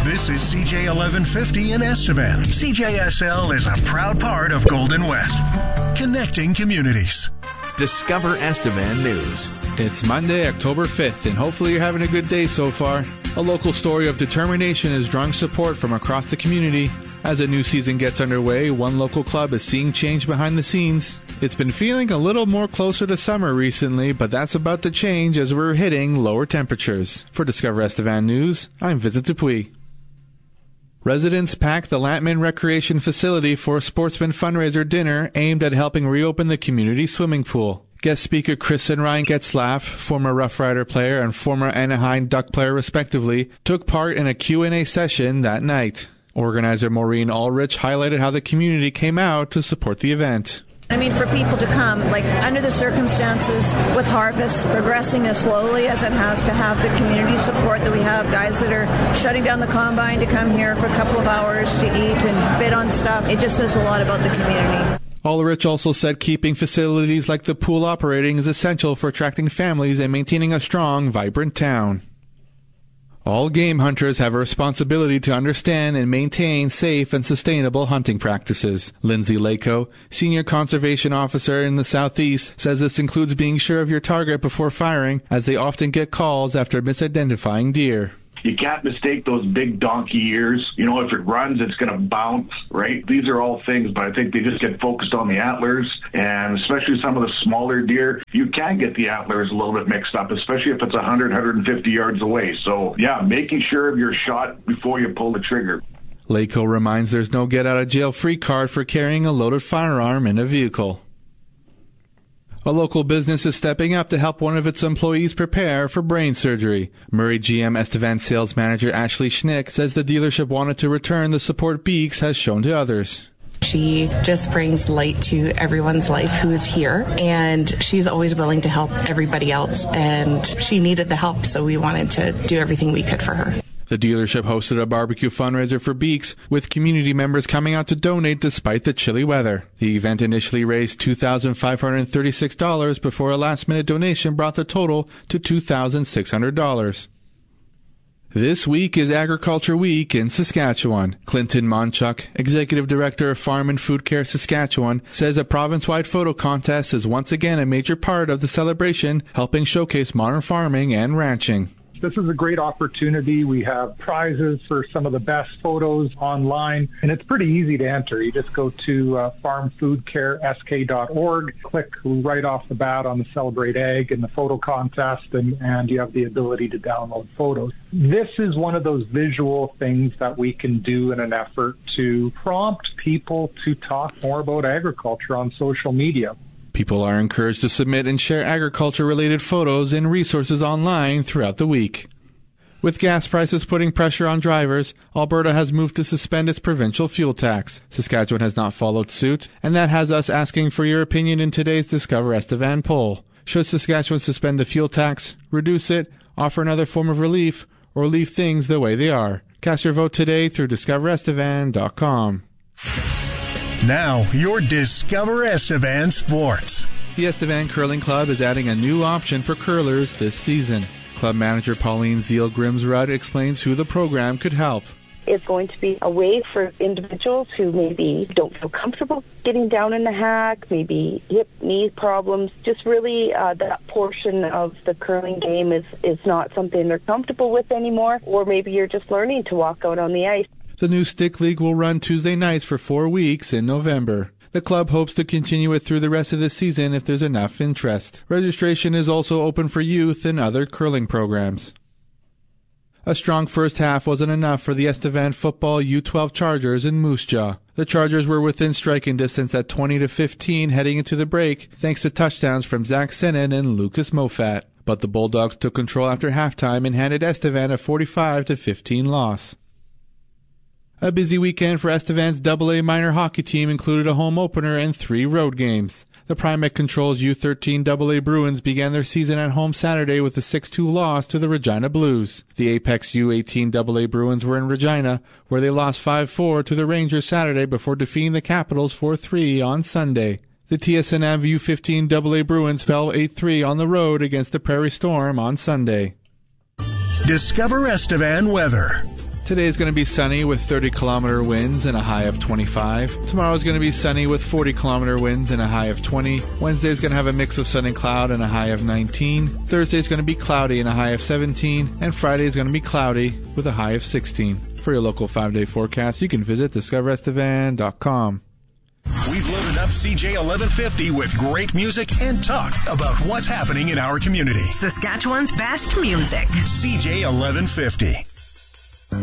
This is CJ 1150 in Estevan. CJSL is a proud part of Golden West, connecting communities. Discover Estevan News. It's Monday, October 5th, and hopefully you're having a good day so far. A local story of determination is drawing support from across the community. As a new season gets underway, one local club is seeing change behind the scenes. It's been feeling a little more closer to summer recently, but that's about to change as we're hitting lower temperatures. For Discover Estevan News, I'm Vincent Dupuis. Residents packed the Lantman Recreation Facility for a sportsman fundraiser dinner aimed at helping reopen the community swimming pool. Guest speaker Chris and Ryan Getzlaff, former Rough Rider player and former Anaheim Duck player respectively, took part in a Q&A session that night. Organizer Maureen Ulrich highlighted how the community came out to support the event. I mean, for people to come, like under the circumstances with harvest progressing as slowly as it has, to have the community support that we have, guys that are shutting down the combine to come here for a couple of hours to eat and bid on stuff. It just says a lot about the community. Ulrich also said keeping facilities like the pool operating is essential for attracting families and maintaining a strong, vibrant town. All game hunters have a responsibility to understand and maintain safe and sustainable hunting practices. Lindsay Lako, Senior Conservation Officer in the Southeast, says this includes being sure of your target before firing, as they often get calls after misidentifying deer. You can't mistake those big donkey ears. You know, if it runs, it's going to bounce, right? These are all things, but I think they just get focused on the antlers, and especially some of the smaller deer, you can get the antlers a little bit mixed up, especially if it's 100, 150 yards away. So, yeah, making sure of your shot before you pull the trigger. Lako reminds there's no get-out-of-jail-free card for carrying a loaded firearm in a vehicle. A local business is stepping up to help one of its employees prepare for brain surgery. Murray GM Estevan sales manager Ashley Schnick says the dealership wanted to return the support Beeks has shown to others. She just brings light to everyone's life who is here, and she's always willing to help everybody else, and she needed the help, so we wanted to do everything we could for her. The dealership hosted a barbecue fundraiser for Beeks, with community members coming out to donate despite the chilly weather. The event initially raised $2,536 before a last-minute donation brought the total to $2,600. This week is Agriculture Week in Saskatchewan. Clinton Monchuk, Executive Director of Farm and Food Care Saskatchewan, says a province-wide photo contest is once again a major part of the celebration, helping showcase modern farming and ranching. This is a great opportunity. We have prizes for some of the best photos online, and it's pretty easy to enter. You just go to farmfoodcaresk.org, click right off the bat on the Celebrate Ag and the photo contest, and you have the ability to download photos. This is one of those visual things that we can do in an effort to prompt people to talk more about agriculture on social media. People are encouraged to submit and share agriculture-related photos and resources online throughout the week. With gas prices putting pressure on drivers, Alberta has moved to suspend its provincial fuel tax. Saskatchewan has not followed suit, and that has us asking for your opinion in today's Discover Estevan poll. Should Saskatchewan suspend the fuel tax, reduce it, offer another form of relief, or leave things the way they are? Cast your vote today through discoverestevan.com. Now, your Discover Estevan Sports. The Estevan Curling Club is adding a new option for curlers this season. Club manager Pauline Zeal-Grimsrud explains who the program could help. It's going to be a way for individuals who maybe don't feel comfortable getting down in the hack, maybe hip, knee problems. Just really that portion of the curling game is not something they're comfortable with anymore, or maybe you're just learning to walk out on the ice. The new Stick League will run Tuesday nights for 4 weeks in November. The club hopes to continue it through the rest of the season if there's enough interest. Registration is also open for youth and other curling programs. A strong first half wasn't enough for the Estevan football U12 Chargers in Moose Jaw. The Chargers were within striking distance at 20-15 heading into the break, thanks to touchdowns from Zach Senin and Lucas Mofat. But the Bulldogs took control after halftime and handed Estevan a 45-15 loss. A busy weekend for Estevan's AA minor hockey team included a home opener and 3 road games. The Primec Controls U13 AA Bruins began their season at home Saturday with a 6-2 loss to the Regina Blues. The Apex U18 AA Bruins were in Regina, where they lost 5-4 to the Rangers Saturday before defeating the Capitals 4-3 on Sunday. The TSNM U15 AA Bruins fell 8-3 on the road against the Prairie Storm on Sunday. Discover Estevan weather. Today is going to be sunny with 30-kilometer winds and a high of 25. Tomorrow is going to be sunny with 40-kilometer winds and a high of 20. Wednesday is going to have a mix of sun and cloud and a high of 19. Thursday is going to be cloudy and a high of 17. And Friday is going to be cloudy with a high of 16. For your local 5-day forecast, you can visit discoverestevan.com. We've loaded up CJ 1150 with great music and talk about what's happening in our community. Saskatchewan's best music. CJ 1150.